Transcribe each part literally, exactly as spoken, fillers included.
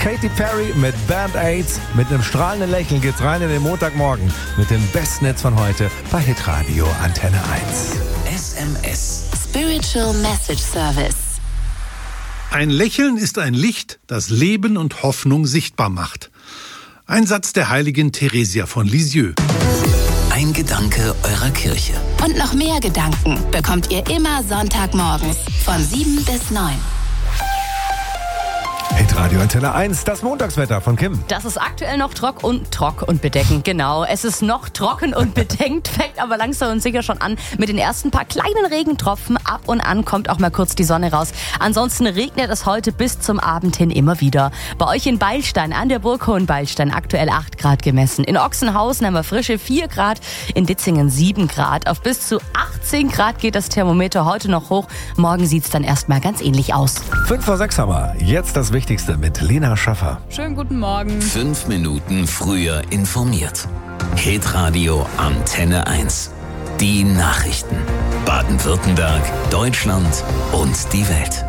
Katy Perry mit Band-Aids. Mit einem strahlenden Lächeln geht's rein in den Montagmorgen mit dem besten Netz von heute bei Hitradio Antenne eins. S M S Spiritual Message Service. Ein Lächeln ist ein Licht, das Leben und Hoffnung sichtbar macht. Ein Satz der heiligen Theresia von Lisieux. Ein Gedanke eurer Kirche. Und noch mehr Gedanken bekommt ihr immer Sonntagmorgens von sieben bis neun. Hitradio Antenne eins, das Montagswetter von Kim. Das ist aktuell noch trocken und trock und bedeckend, genau. Es ist noch trocken und bedeckt, fängt aber langsam und sicher schon an mit den ersten paar kleinen Regentropfen. Ab und an kommt auch mal kurz die Sonne raus. Ansonsten regnet es heute bis zum Abend hin immer wieder. Bei euch in Beilstein, an der Burg Hohenbeilstein, aktuell acht Grad gemessen. In Ochsenhausen haben wir frische vier Grad, in Ditzingen sieben Grad. Auf bis zu achtzehn Grad geht das Thermometer heute noch hoch. Morgen sieht es dann erstmal ganz ähnlich aus. fünf vor sechs haben wir. Jetzt das Wichtigste mit Lena Schaffer. Schönen guten Morgen. Fünf Minuten früher informiert. Hitradio Antenne eins. Die Nachrichten. Baden-Württemberg, Deutschland und die Welt.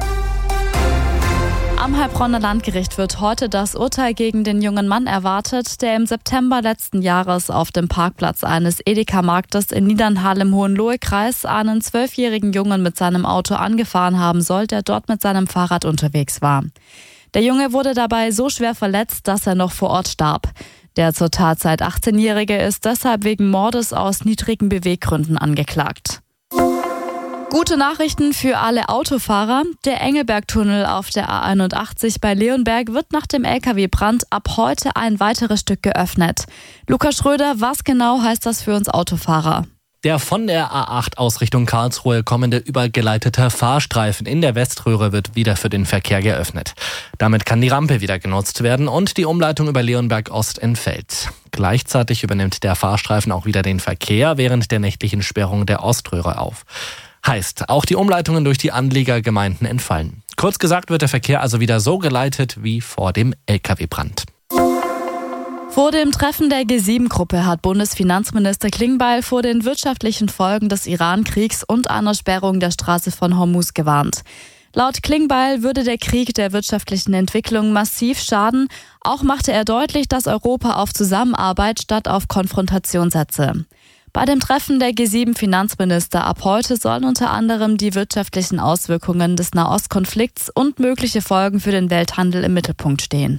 Am Heilbronner Landgericht wird heute das Urteil gegen den jungen Mann erwartet, der im September letzten Jahres auf dem Parkplatz eines Edeka-Marktes in Niedernhall im Hohenlohe-Kreis einen zwölfjährigen Jungen mit seinem Auto angefahren haben soll, der dort mit seinem Fahrrad unterwegs war. Der Junge wurde dabei so schwer verletzt, dass er noch vor Ort starb. Der zur Tatzeit achtzehnjährige ist deshalb wegen Mordes aus niedrigen Beweggründen angeklagt. Gute Nachrichten für alle Autofahrer. Der Engelbergtunnel auf der A einundachtzig bei Leonberg wird nach dem L K W-Brand ab heute ein weiteres Stück geöffnet. Lukas Schröder, was genau heißt das für uns Autofahrer? Der von der A acht aus Richtung Karlsruhe kommende übergeleitete Fahrstreifen in der Weströhre wird wieder für den Verkehr geöffnet. Damit kann die Rampe wieder genutzt werden und die Umleitung über Leonberg Ost entfällt. Gleichzeitig übernimmt der Fahrstreifen auch wieder den Verkehr während der nächtlichen Sperrung der Oströhre auf. Heißt, auch die Umleitungen durch die Anliegergemeinden entfallen. Kurz gesagt wird der Verkehr also wieder so geleitet wie vor dem L K W-Brand. Vor dem Treffen der G sieben Gruppe hat Bundesfinanzminister Klingbeil vor den wirtschaftlichen Folgen des Iran-Kriegs und einer Sperrung der Straße von Hormuz gewarnt. Laut Klingbeil würde der Krieg der wirtschaftlichen Entwicklung massiv schaden. Auch machte er deutlich, dass Europa auf Zusammenarbeit statt auf Konfrontation setze. Bei dem Treffen der G sieben Finanzminister ab heute sollen unter anderem die wirtschaftlichen Auswirkungen des Nahostkonflikts und mögliche Folgen für den Welthandel im Mittelpunkt stehen.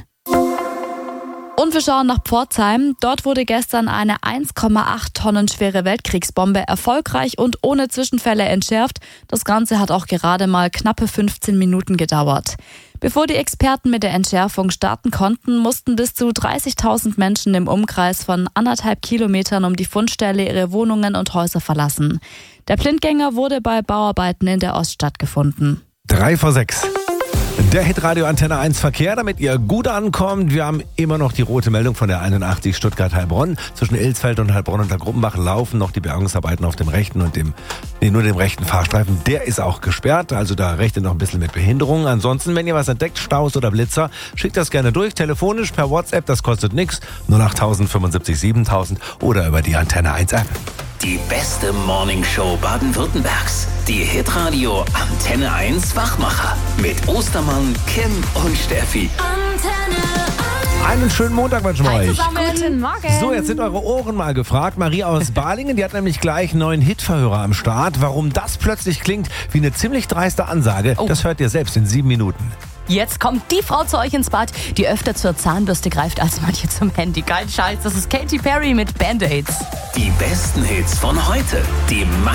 Und wir schauen nach Pforzheim. Dort wurde gestern eine eins Komma acht Tonnen schwere Weltkriegsbombe erfolgreich und ohne Zwischenfälle entschärft. Das Ganze hat auch gerade mal knappe fünfzehn Minuten gedauert. Bevor die Experten mit der Entschärfung starten konnten, mussten bis zu dreißigtausend Menschen im Umkreis von anderthalb Kilometern um die Fundstelle ihre Wohnungen und Häuser verlassen. Der Blindgänger wurde bei Bauarbeiten in der Oststadt gefunden. Drei vor sechs. Der Hitradio Antenne eins Verkehr, damit ihr gut ankommt. Wir haben immer noch die rote Meldung von der einundachtzig Stuttgart-Heilbronn. Zwischen Ilsfeld und Heilbronn unter Gruppenbach laufen noch die Bergungsarbeiten auf dem rechten und dem, nee, nur dem rechten Fahrstreifen. Der ist auch gesperrt, also da rechnet noch ein bisschen mit Behinderungen. Ansonsten, wenn ihr was entdeckt, Staus oder Blitzer, schickt das gerne durch, telefonisch, per WhatsApp, das kostet nichts. null acht tausend fünfundsiebzig siebentausend oder über die Antenne eins App. Die beste Morningshow Baden-Württembergs. Die Hitradio Antenne eins Wachmacher. Mit Ostermann, Kim und Steffi. Antenne eins. Einen schönen Montag wünschen wir euch. Guten Morgen. So, jetzt sind eure Ohren mal gefragt. Marie aus Balingen, die hat nämlich gleich einen neuen Hitverhörer am Start. Warum das plötzlich klingt wie eine ziemlich dreiste Ansage, Oh. das hört ihr selbst in sieben Minuten. Jetzt kommt die Frau zu euch ins Bad, die öfter zur Zahnbürste greift als manche zum Handy. Geil Scheiß, das ist Katy Perry mit Band-Aids. Die besten Hits von heute. Die